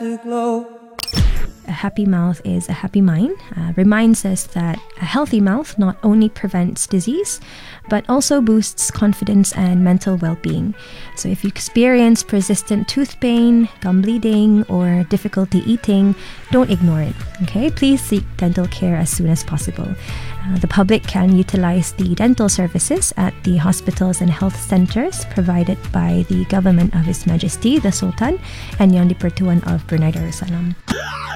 A happy mouth is a happy mind. Reminds us that a healthy mouth not only prevents disease, but also boosts confidence and mental well-being. So if you experience persistent tooth pain, gum bleeding, or difficulty eating, don't ignore it. Okay, please seek dental care as soon as possible. The public can utilize the dental services at the hospitals and health centers provided by the government of His Majesty the Sultan and Yang di-Pertuan of Brunei Darussalam.